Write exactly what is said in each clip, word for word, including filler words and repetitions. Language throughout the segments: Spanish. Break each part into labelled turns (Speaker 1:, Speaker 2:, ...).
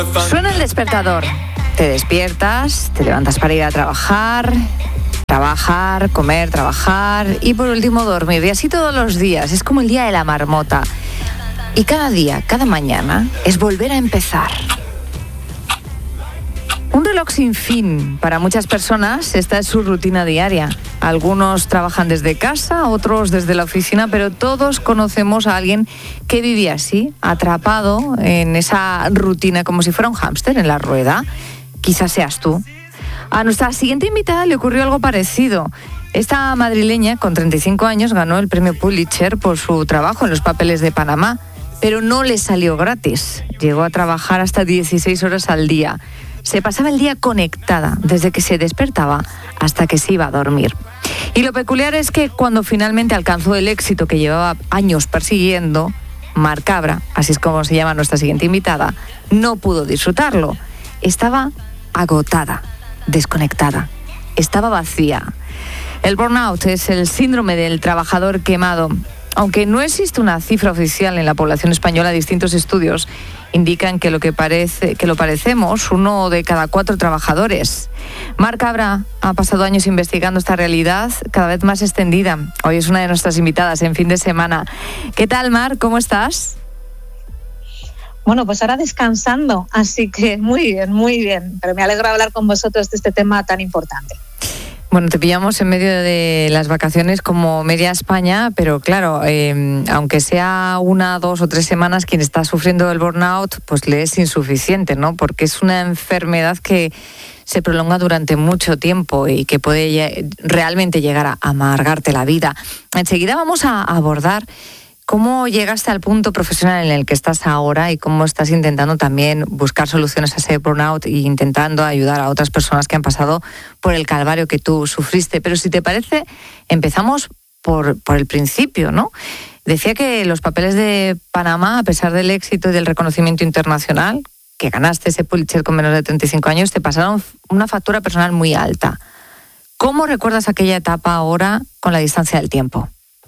Speaker 1: Suena el despertador. Te despiertas, te levantas para ir a trabajar, trabajar, comer, trabajar y por último dormir. Y así todos los días. Es como el día de la marmota. Y cada día, cada mañana, es volver a empezar. Un reloj sin fin. Para muchas personas esta es su rutina diaria. Algunos trabajan desde casa, otros desde la oficina, pero todos conocemos a alguien que vive así, atrapado en esa rutina como si fuera un hámster en la rueda. Quizás seas tú. A nuestra siguiente invitada le ocurrió algo parecido. Esta madrileña, con treinta y cinco años, ganó el premio Pulitzer por su trabajo en los papeles de Panamá, pero no le salió gratis. Llegó a trabajar hasta dieciséis horas al día. Se pasaba el día conectada, desde que se despertaba hasta que se iba a dormir. Y lo peculiar es que cuando finalmente alcanzó el éxito que llevaba años persiguiendo, Mar Cabra, así es como se llama nuestra siguiente invitada, no pudo disfrutarlo. Estaba agotada, desconectada, estaba vacía. El burnout es el síndrome del trabajador quemado. Aunque no existe una cifra oficial en la población española, distintos estudios indican que lo que parece que lo parecemos uno de cada cuatro trabajadores. Mar Cabra ha pasado años investigando esta realidad cada vez más extendida. Hoy es una de nuestras invitadas en Fin de Semana. ¿Qué tal, Mar? ¿Cómo estás?
Speaker 2: Bueno, pues ahora descansando, así que muy bien, muy bien. Pero me alegra hablar con vosotros de este tema tan importante.
Speaker 1: Bueno, te pillamos en medio de las vacaciones como media España, pero claro, eh, aunque sea una, dos o tres semanas, quien está sufriendo el burnout, pues le es insuficiente, ¿no? Porque es una enfermedad que se prolonga durante mucho tiempo y que puede realmente llegar a amargarte la vida. Enseguida vamos a abordar cómo llegaste al punto profesional en el que estás ahora y cómo estás intentando también buscar soluciones a ese burnout e intentando ayudar a otras personas que han pasado por el calvario que tú sufriste. Pero si te parece, empezamos por, por el principio, ¿no? Decía que los papeles de Panamá, a pesar del éxito y del reconocimiento internacional, que ganaste ese Pulitzer con menos de treinta y cinco años, te pasaron una factura personal muy alta. ¿Cómo recuerdas aquella etapa ahora con la distancia del tiempo?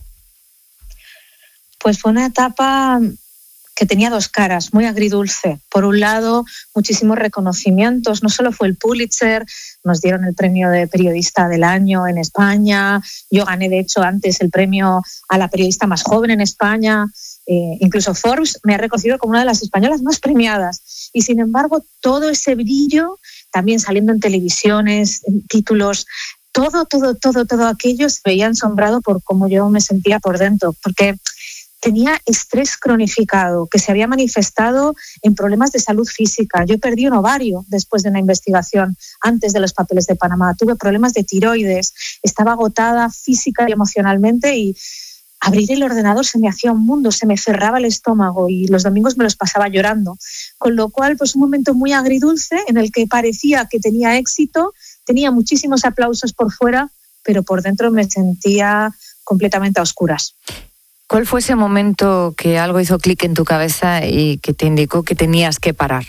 Speaker 2: Pues fue una etapa que tenía dos caras, muy agridulce. Por un lado, muchísimos reconocimientos. No solo fue el Pulitzer, nos dieron el premio de periodista del año en España. Yo gané, de hecho, antes el premio a la periodista más joven en España. Eh, incluso Forbes me ha reconocido como una de las españolas más premiadas. Y sin embargo, todo ese brillo, también saliendo en televisiones, en títulos, todo, todo, todo, todo aquello se veía ensombrado por cómo yo me sentía por dentro. Porque tenía estrés cronificado que se había manifestado en problemas de salud física. Yo perdí un ovario después de una investigación antes de los papeles de Panamá. Tuve problemas de tiroides, estaba agotada física y emocionalmente y abrir el ordenador se me hacía un mundo, se me cerraba el estómago y los domingos me los pasaba llorando. Con lo cual, pues un momento muy agridulce en el que parecía que tenía éxito, tenía muchísimos aplausos por fuera, pero por dentro me sentía completamente a oscuras.
Speaker 1: ¿Cuál fue ese momento que algo hizo clic en tu cabeza y que te indicó que tenías que parar?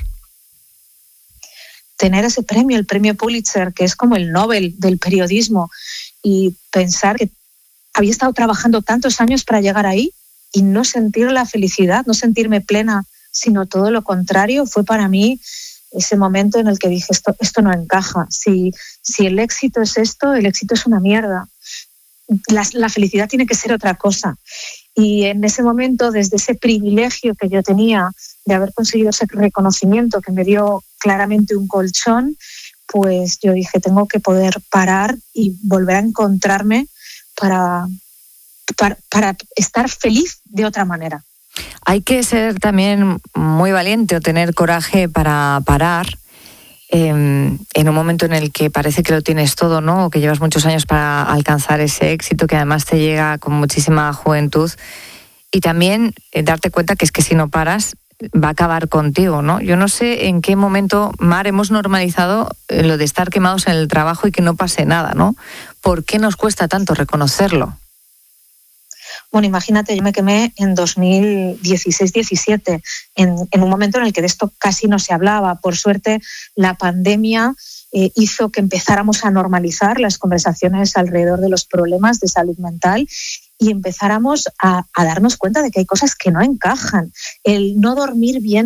Speaker 2: Tener ese premio, el premio Pulitzer, que es como el Nobel del periodismo, y pensar que había estado trabajando tantos años para llegar ahí y no sentir la felicidad, no sentirme plena, sino todo lo contrario, fue para mí ese momento en el que dije, esto, esto no encaja. Si, si el éxito es esto, el éxito es una mierda. La, la felicidad tiene que ser otra cosa. Y en ese momento, desde ese privilegio que yo tenía de haber conseguido ese reconocimiento que me dio claramente un colchón, pues yo dije, tengo que poder parar y volver a encontrarme para, para, para estar feliz de otra manera.
Speaker 1: Hay que ser también muy valiente o tener coraje para parar eh, en un momento en el que parece que lo tienes todo, ¿no? O que llevas muchos años para alcanzar ese éxito que además te llega con muchísima juventud. Y también eh, darte cuenta que es que si no paras va a acabar contigo, ¿no? Yo no sé en qué momento, Mar, hemos normalizado lo de estar quemados en el trabajo y que no pase nada, ¿no? ¿Por qué nos cuesta tanto reconocerlo?
Speaker 2: Bueno, imagínate, yo me quemé en dos mil dieciséis diecisiete, en, en un momento en el que de esto casi no se hablaba. Por suerte, la pandemia eh, hizo que empezáramos a normalizar las conversaciones alrededor de los problemas de salud mental y empezáramos a, a darnos cuenta de que hay cosas que no encajan. El no dormir bien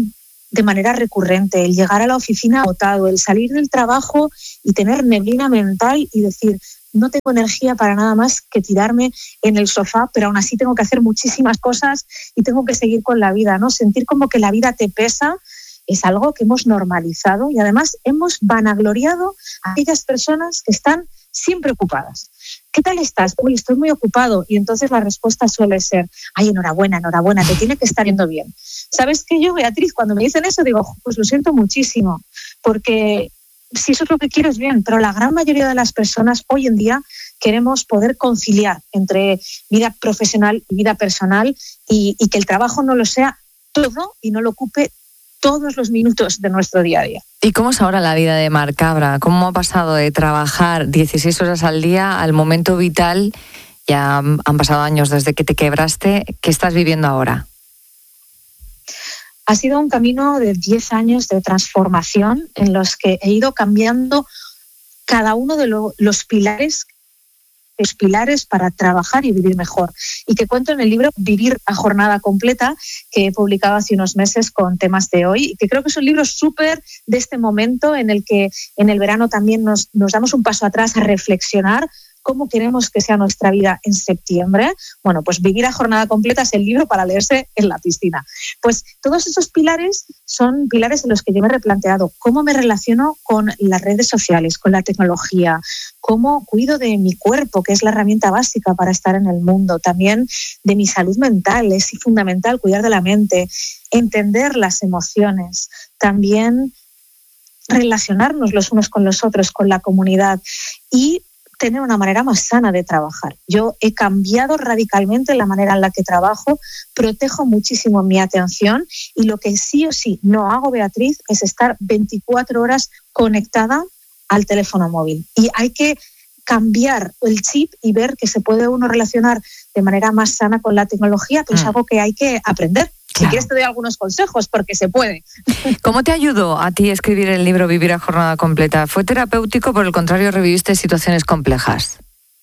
Speaker 2: de manera recurrente, el llegar a la oficina agotado, el salir del trabajo y tener neblina mental y decir, no tengo energía para nada más que tirarme en el sofá, pero aún así tengo que hacer muchísimas cosas y tengo que seguir con la vida, ¿no? Sentir como que la vida te pesa es algo que hemos normalizado y además hemos vanagloriado a aquellas personas que están siempre ocupadas. ¿Qué tal estás? Uy, estoy muy ocupado. Y entonces la respuesta suele ser, ay, enhorabuena, enhorabuena, te tiene que estar yendo bien. ¿Sabes qué? Yo, Beatriz, cuando me dicen eso, digo, pues lo siento muchísimo, porque si eso es lo que quiero es bien, pero la gran mayoría de las personas hoy en día queremos poder conciliar entre vida profesional y vida personal y, y que el trabajo no lo sea todo y no lo ocupe todos los minutos de nuestro día a día.
Speaker 1: ¿Y cómo es ahora la vida de Mar Cabra? ¿Cómo ha pasado de trabajar dieciséis horas al día al momento vital? Ya han pasado años desde que te quebraste. ¿Qué estás viviendo ahora?
Speaker 2: Ha sido un camino de diez años de transformación en los que he ido cambiando cada uno de lo, los pilares los pilares para trabajar y vivir mejor. Y que cuento en el libro Vivir a Jornada Completa, que he publicado hace unos meses con temas de hoy, y que creo que es un libro súper de este momento en el que en el verano también nos, nos damos un paso atrás a reflexionar cómo queremos que sea nuestra vida en septiembre. Bueno, pues Vivir a Jornada Completa es el libro para leerse en la piscina. Pues todos esos pilares son pilares en los que yo me he replanteado cómo me relaciono con las redes sociales, con la tecnología, cómo cuido de mi cuerpo, que es la herramienta básica para estar en el mundo, también de mi salud mental, es fundamental cuidar de la mente, entender las emociones, también relacionarnos los unos con los otros, con la comunidad y tener una manera más sana de trabajar. Yo he cambiado radicalmente la manera en la que trabajo, protejo muchísimo mi atención y lo que sí o sí no hago, Beatriz, es estar veinticuatro horas conectada al teléfono móvil. Y hay que cambiar el chip y ver que se puede uno relacionar de manera más sana con la tecnología, pero mm. es algo que hay que aprender. Si claro. quieres te doy algunos consejos, porque se puede.
Speaker 1: ¿Cómo te ayudó a ti escribir el libro Vivir a Jornada Completa? ¿Fue terapéutico, por el contrario, reviviste situaciones complejas?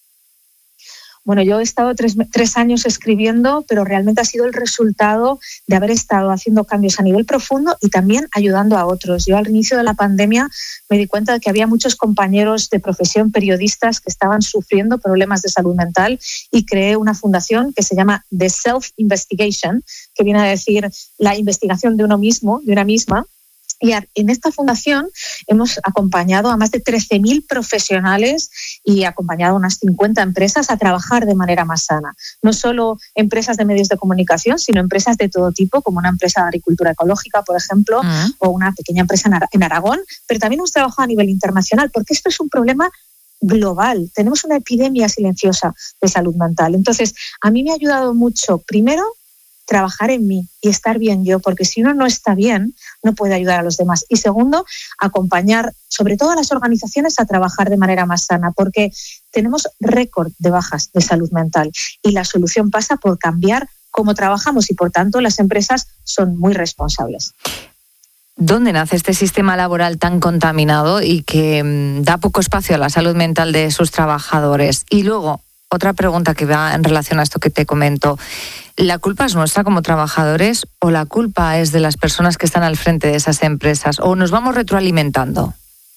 Speaker 2: Bueno, yo he estado tres, tres años escribiendo, pero realmente ha sido el resultado de haber estado haciendo cambios a nivel profundo y también ayudando a otros. Yo al inicio de la pandemia me di cuenta de que había muchos compañeros de profesión, periodistas, que estaban sufriendo problemas de salud mental y creé una fundación que se llama The Self Investigation, que viene a decir la investigación de uno mismo, de una misma. Y en esta fundación hemos acompañado a más de trece mil profesionales y acompañado a unas cincuenta empresas a trabajar de manera más sana. No solo empresas de medios de comunicación, sino empresas de todo tipo, como una empresa de agricultura ecológica, por ejemplo, uh-huh. o una pequeña empresa en Aragón. Pero también hemos trabajado a nivel internacional, porque esto es un problema global. Tenemos una epidemia silenciosa de salud mental. Entonces, a mí me ha ayudado mucho, primero, trabajar en mí y estar bien yo, porque si uno no está bien, no puede ayudar a los demás. Y segundo, acompañar sobre todo a las organizaciones a trabajar de manera más sana, porque tenemos récord de bajas de salud mental y la solución pasa por cambiar cómo trabajamos y, por tanto, las empresas son muy responsables.
Speaker 1: ¿Dónde nace este sistema laboral tan contaminado y que mmm, da poco espacio a la salud mental de sus trabajadores? Y luego, otra pregunta que va en relación a esto que te comento. ¿La culpa es nuestra como trabajadores o la culpa es de las personas que están al frente de esas empresas? ¿O nos vamos retroalimentando?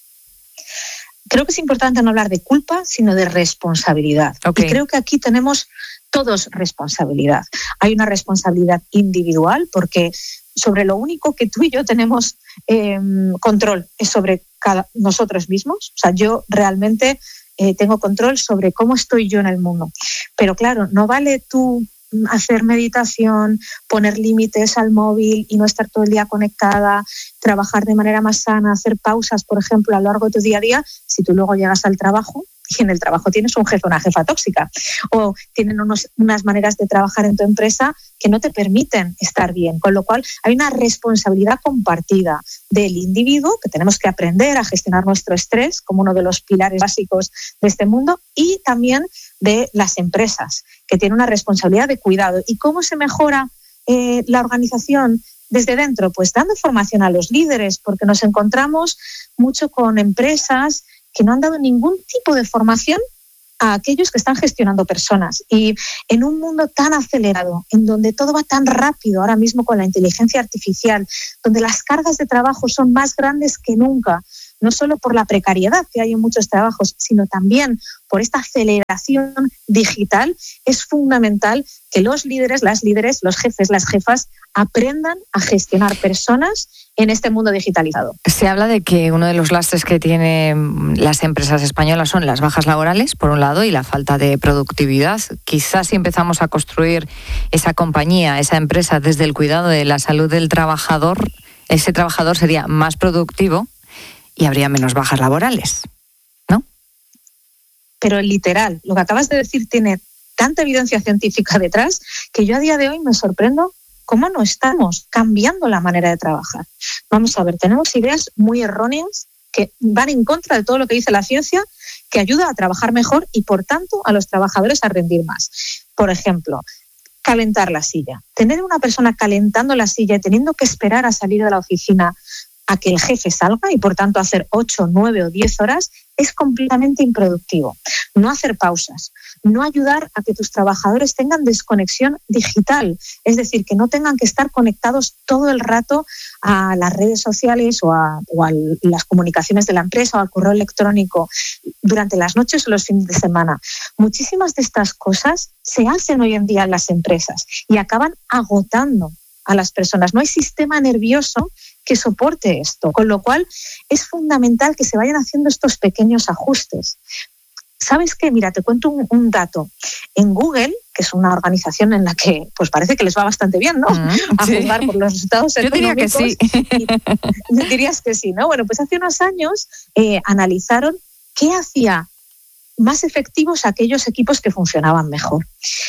Speaker 2: Creo que es importante no hablar de culpa, sino de responsabilidad. Okay. Y creo que aquí tenemos todos responsabilidad. Hay una responsabilidad individual porque sobre lo único que tú y yo tenemos eh, control es sobre cada, nosotros mismos. O sea, yo realmente eh, tengo control sobre cómo estoy yo en el mundo. Pero claro, no vale tú hacer meditación, poner límites al móvil y no estar todo el día conectada, trabajar de manera más sana, hacer pausas, por ejemplo, a lo largo de tu día a día, si tú luego llegas al trabajo y en el trabajo tienes un jefe o una jefa tóxica o tienen unos, unas maneras de trabajar en tu empresa que no te permiten estar bien, con lo cual hay una responsabilidad compartida del individuo, que tenemos que aprender a gestionar nuestro estrés como uno de los pilares básicos de este mundo, y también de las empresas, que tienen una responsabilidad de cuidado. ¿Y cómo se mejora eh, la organización desde dentro? Pues dando formación a los líderes, porque nos encontramos mucho con empresas que no han dado ningún tipo de formación a aquellos que están gestionando personas. Y en un mundo tan acelerado, en donde todo va tan rápido ahora mismo con la inteligencia artificial, donde las cargas de trabajo son más grandes que nunca, no solo por la precariedad que hay en muchos trabajos, sino también por esta aceleración digital, es fundamental que los líderes, las líderes, los jefes, las jefas aprendan a gestionar personas en este mundo digitalizado.
Speaker 1: Se habla de que uno de los lastres que tienen las empresas españolas son las bajas laborales, por un lado, y la falta de productividad. Quizás si empezamos a construir esa compañía, esa empresa desde el cuidado de la salud del trabajador, ese trabajador sería más productivo y habría menos bajas laborales, ¿no?
Speaker 2: Pero literal, lo que acabas de decir tiene tanta evidencia científica detrás que yo a día de hoy me sorprendo cómo no estamos cambiando la manera de trabajar. Vamos a ver, tenemos ideas muy erróneas que van en contra de todo lo que dice la ciencia, que ayuda a trabajar mejor y, por tanto, a los trabajadores a rendir más. Por ejemplo, calentar la silla. Tener una persona calentando la silla y teniendo que esperar a salir de la oficina a que el jefe salga y por tanto hacer ocho, nueve o diez horas es completamente improductivo. No hacer pausas, no ayudar a que tus trabajadores tengan desconexión digital, es decir, que no tengan que estar conectados todo el rato a las redes sociales o a, o a las comunicaciones de la empresa o al correo electrónico durante las noches o los fines de semana. Muchísimas de estas cosas se hacen hoy en día en las empresas y acaban agotando a las personas. No hay sistema nervioso que soporte esto, con lo cual es fundamental que se vayan haciendo estos pequeños ajustes. ¿Sabes qué? Mira, te cuento un, un dato. En Google, que es una organización en la que pues parece que les va bastante bien, ¿no? Mm, a
Speaker 1: sí.
Speaker 2: juzgar por los resultados
Speaker 1: Yo
Speaker 2: económicos.
Speaker 1: diría que sí.
Speaker 2: Y, dirías que sí, ¿no? Bueno, pues hace unos años eh, analizaron qué hacía más efectivos aquellos equipos que funcionaban mejor.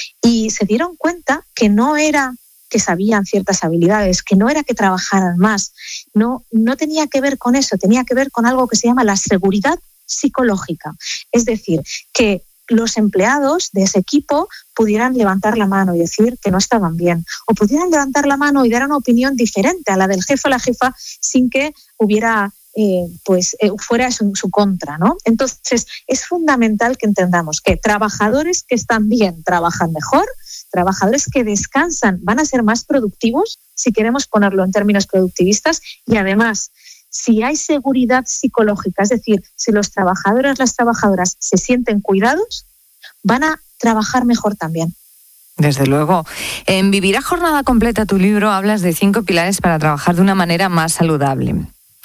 Speaker 2: Y se dieron cuenta que no era que sabían ciertas habilidades, que no era que trabajaran más, no, no tenía que ver con eso, tenía que ver con algo que se llama la seguridad psicológica. Es decir, que los empleados de ese equipo pudieran levantar la mano y decir que no estaban bien, o pudieran levantar la mano y dar una opinión diferente a la del jefe o la jefa sin que hubiera eh, pues eh, fuera en su contra, ¿no? Entonces es fundamental que entendamos que trabajadores que están bien trabajan mejor, trabajadores que descansan van a ser más productivos, si queremos ponerlo en términos productivistas, y además, si hay seguridad psicológica, es decir, si los trabajadores, las trabajadoras se sienten cuidados, van a trabajar mejor también.
Speaker 1: Desde luego. En Vivir a Jornada Completa, tu libro, hablas de cinco pilares para trabajar de una manera más saludable.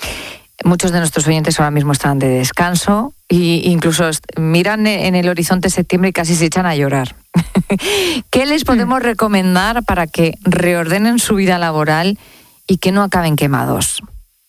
Speaker 1: Muchos de nuestros oyentes ahora mismo están de descanso e incluso miran en el horizonte septiembre y casi se echan a llorar. ¿Qué les podemos recomendar para que reordenen su vida laboral y que no acaben quemados?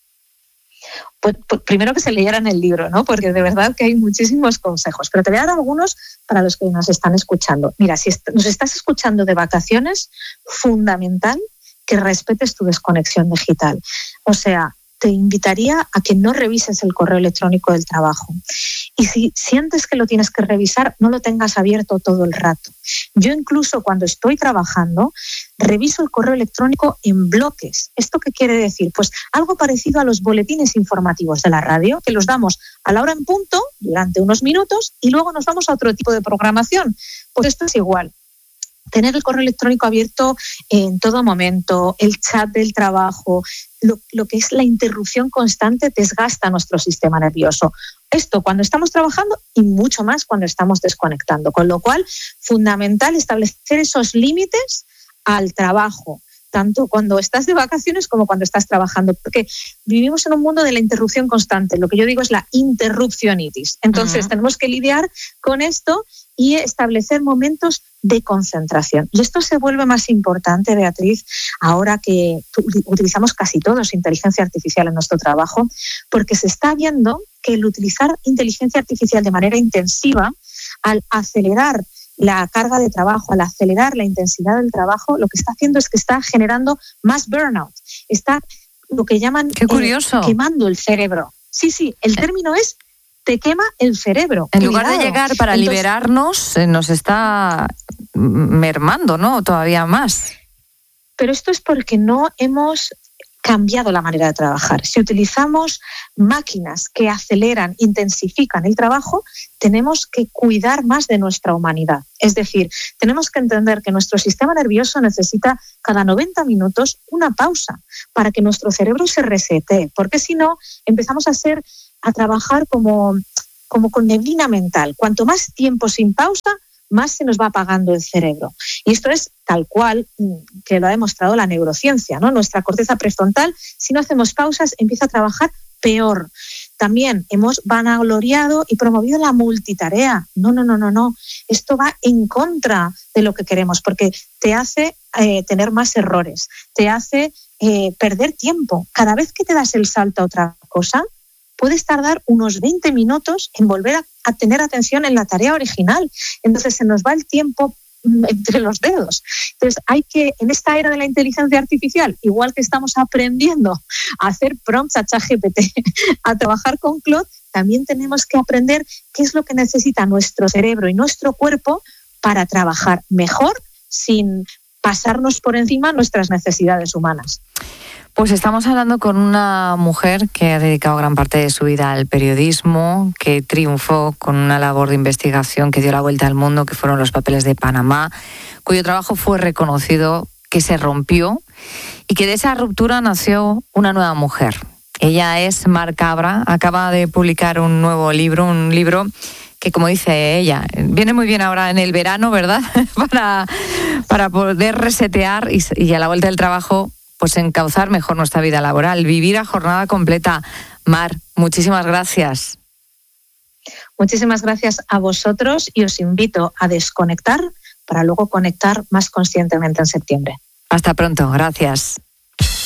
Speaker 2: Pues, pues primero que se leyeran el libro, ¿no? Porque de verdad que hay muchísimos consejos, pero te voy a dar algunos para los que nos están escuchando. Mira, si est- nos estás escuchando de vacaciones, fundamental que respetes tu desconexión digital. O sea, te invitaría a que no revises el correo electrónico del trabajo. Y si sientes que lo tienes que revisar, no lo tengas abierto todo el rato. Yo incluso cuando estoy trabajando, reviso el correo electrónico en bloques. ¿Esto qué quiere decir? Pues algo parecido a los boletines informativos de la radio, que los damos a la hora en punto, durante unos minutos, y luego nos vamos a otro tipo de programación. Pues esto es igual. Tener el correo electrónico abierto en todo momento, el chat del trabajo, lo, lo que es la interrupción constante desgasta nuestro sistema nervioso. Esto cuando estamos trabajando y mucho más cuando estamos desconectando. Con lo cual, fundamental establecer esos límites al trabajo, tanto cuando estás de vacaciones como cuando estás trabajando, porque vivimos en un mundo de la interrupción constante. Lo que yo digo es la interrupcionitis. Entonces, uh-huh. tenemos que lidiar con esto y establecer momentos de concentración. Y esto se vuelve más importante, Beatriz, ahora que utilizamos casi todos inteligencia artificial en nuestro trabajo, porque se está viendo que el utilizar inteligencia artificial de manera intensiva, al acelerar la carga de trabajo, al acelerar la intensidad del trabajo, lo que está haciendo es que está generando más burnout. Está lo que llaman
Speaker 1: Qué curioso.
Speaker 2: Eh, quemando el cerebro. Sí, sí, el término es te quema el cerebro.
Speaker 1: En lugar de llegar para Entonces, liberarnos, eh, nos está mermando, ¿no? Todavía más.
Speaker 2: Pero esto es porque no hemos cambiado la manera de trabajar. Si utilizamos máquinas que aceleran, intensifican el trabajo, tenemos que cuidar más de nuestra humanidad. Es decir, tenemos que entender que nuestro sistema nervioso necesita cada noventa minutos una pausa para que nuestro cerebro se resete, porque si no, empezamos a ser, a trabajar como, como con neblina mental. Cuanto más tiempo sin pausa, más se nos va apagando el cerebro. Y esto es tal cual que lo ha demostrado la neurociencia, ¿no? Nuestra corteza prefrontal, si no hacemos pausas, empieza a trabajar peor. También hemos vanagloriado y promovido la multitarea. No, no, no, no, no. Esto va en contra de lo que queremos, porque te hace eh, tener más errores, te hace eh, perder tiempo. Cada vez que te das el salto a otra cosa, puedes tardar unos veinte minutos en volver a, a tener atención en la tarea original. Entonces se nos va el tiempo entre los dedos. Entonces hay que, en esta era de la inteligencia artificial, igual que estamos aprendiendo a hacer prompts a ChatGPT, a trabajar con Claude, también tenemos que aprender qué es lo que necesita nuestro cerebro y nuestro cuerpo para trabajar mejor sin pasarnos por encima nuestras necesidades humanas.
Speaker 1: Pues estamos hablando con una mujer que ha dedicado gran parte de su vida al periodismo, que triunfó con una labor de investigación que dio la vuelta al mundo, que fueron los papeles de Panamá, cuyo trabajo fue reconocido, que se rompió y que de esa ruptura nació una nueva mujer. Ella es Mar Cabra, acaba de publicar un nuevo libro, un libro que, como dice ella, viene muy bien ahora en el verano, ¿verdad? para, para poder resetear y, y a la vuelta del trabajo pues encauzar mejor nuestra vida laboral, vivir a jornada completa. Mar, muchísimas gracias.
Speaker 2: Muchísimas gracias a vosotros y os invito a desconectar para luego conectar más conscientemente en septiembre.
Speaker 1: Hasta pronto, gracias.